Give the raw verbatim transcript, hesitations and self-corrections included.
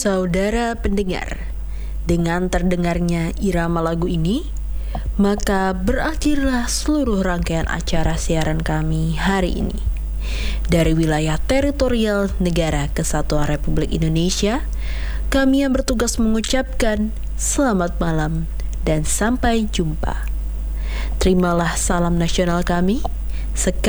Saudara pendengar, dengan terdengarnya irama lagu ini, maka berakhirlah seluruh rangkaian acara siaran kami hari ini. Dari wilayah teritorial Negara Kesatuan Republik Indonesia, kami yang bertugas mengucapkan selamat malam dan sampai jumpa. Terimalah salam nasional kami. Sekarang